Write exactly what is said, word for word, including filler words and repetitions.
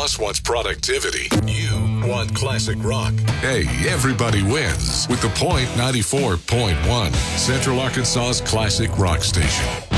boss wants productivity. You want classic rock. Hey, everybody wins with the Point ninety-four point one, Central Arkansas's classic rock station.